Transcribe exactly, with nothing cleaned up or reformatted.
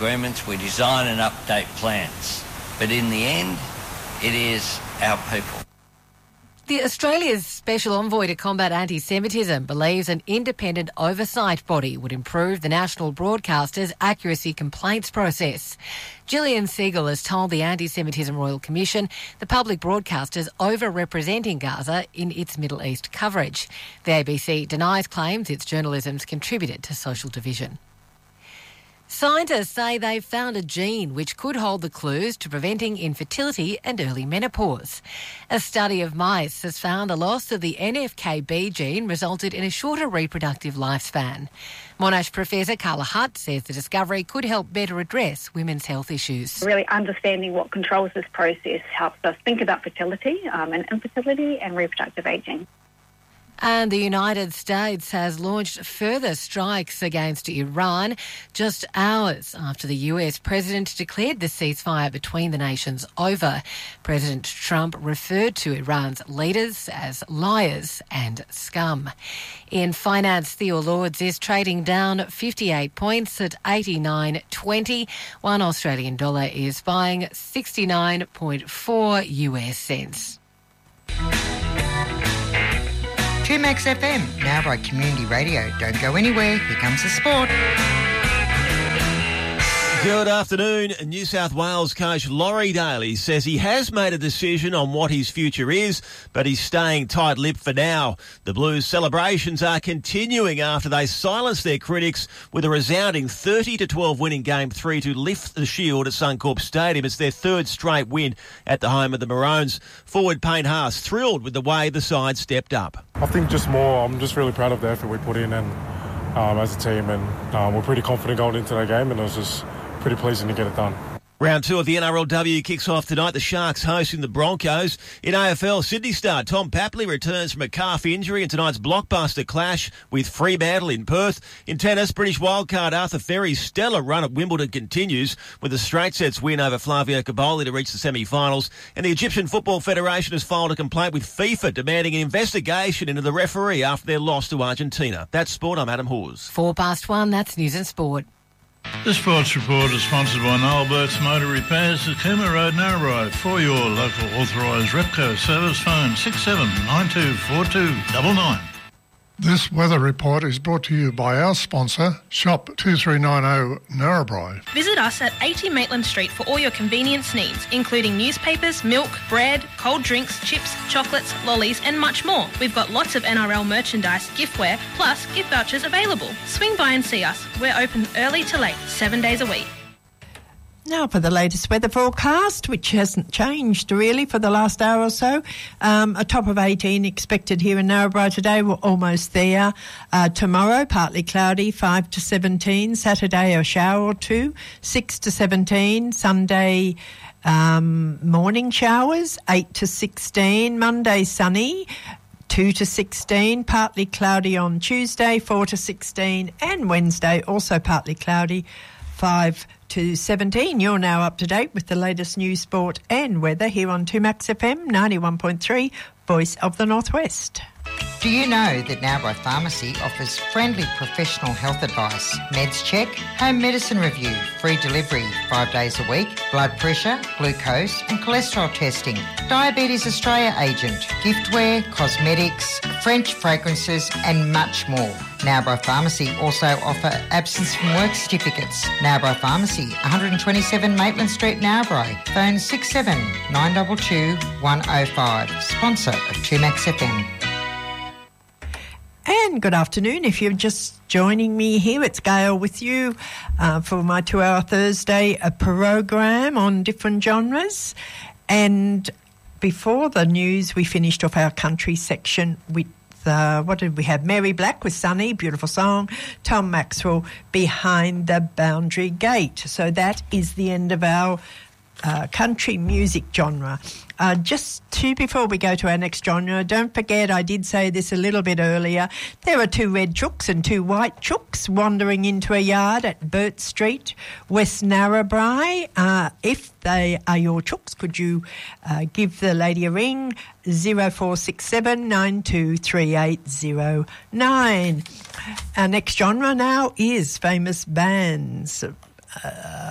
agreements, we design and update plans. But in the end, it is our people. The Australia's Special Envoy to Combat Anti-Semitism believes an independent oversight body would improve the national broadcaster's accuracy complaints process. Gillian Siegel has told the Anti-Semitism Royal Commission the public broadcaster's over-representing Gaza in its Middle East coverage. The A B C denies claims its journalism's contributed to social division. Scientists say they've found a gene which could hold the clues to preventing infertility and early menopause. A study of mice has found the loss of the N F K B gene resulted in a shorter reproductive lifespan. Monash Professor Carla Hutt says the discovery could help better address women's health issues. Really understanding what controls this process helps us think about fertility um, and infertility and reproductive ageing. And the United States has launched further strikes against Iran just hours after the U S president declared the ceasefire between the nations over. President Trump referred to Iran's leaders as liars and scum. In finance, Theo Lords is trading down fifty-eight points at eighty-nine twenty. One Australian dollar is buying sixty-nine point four U S cents. two Max F M, now by Community Radio. Don't go anywhere, here comes the sport. Good afternoon. New South Wales coach Laurie Daly says he has made a decision on what his future is, but he's staying tight-lipped for now. The Blues' celebrations are continuing after they silenced their critics with a resounding thirty to twelve win in Game three to lift the shield at Suncorp Stadium. It's their third straight win at the home of the Maroons. Forward Payne Haas thrilled with the way the side stepped up. I think just more, I'm just really proud of the effort we put in and um, as a team, and um, we're pretty confident going into that game, and it was just pretty pleasing to get it done. Round two of the N R L W kicks off tonight. The Sharks hosting the Broncos. In A F L, Sydney star Tom Papley returns from a calf injury in tonight's blockbuster clash with Fremantle in Perth. In tennis, British wildcard Arthur Ferry's stellar run at Wimbledon continues with a straight sets win over Flavio Caboli to reach the semi-finals. And the Egyptian Football Federation has filed a complaint with FIFA demanding an investigation into the referee after their loss to Argentina. That's sport. I'm Adam Hawes. Four past one, that's News and Sport. This Sports Report is sponsored by Noel Burt's Motor Repairs at Cooma Road, Narrabri. For your local authorised Repco service, phone six seven nine two four two nine nine. This weather report is brought to you by our sponsor, Shop two three nine zero Narrabri. Visit us at eighty Maitland Street for all your convenience needs, including newspapers, milk, bread, cold drinks, chips, chocolates, lollies and much more. We've got lots of N R L merchandise, giftware, plus gift vouchers available. Swing by and see us. We're open early to late, seven days a week. Now for the latest weather forecast, which hasn't changed really for the last hour or so. Um, a top of eighteen expected here in Narrabri today. We're almost there. Uh, tomorrow, partly cloudy, five to seventeen. Saturday, a shower or two, six to seventeen. Sunday, um, morning showers, eight to sixteen. Monday, sunny, two to sixteen. Partly cloudy on Tuesday, four to sixteen. And Wednesday, also partly cloudy, five to seventeen. You're now up to date with the latest news, sport and weather here on two Max F M ninety-one point three, Voice of the Northwest. Do you know that Narrabri Pharmacy offers friendly professional health advice, meds check, home medicine review, free delivery five days a week, blood pressure, glucose and cholesterol testing, Diabetes Australia agent, giftware, cosmetics, French fragrances and much more. Narrabri Pharmacy also offer absence from work certificates. Narrabri Pharmacy, one twenty-seven Maitland Street, Narrabri. Phone six seven nine two two one oh five. Sponsor of two Max F M. And good afternoon. If you're just joining me here, it's Gail with you uh, for my two-hour Thursday a program on different genres. And before the news, we finished off our country section with Uh, what did we have? Mary Black with Sunny, beautiful song. Tom Maxwell, Behind the Boundary Gate. So that is the end of our uh, country music genre. Uh, just two before we go to our next genre, don't forget, I did say this a little bit earlier, there are two red chooks and two white chooks wandering into a yard at Burt Street, West Narrabri. Uh, if they are your chooks, could you uh, give the lady a ring? zero four six seven nine two three eight zero nine. Our next genre now is famous bands. Uh,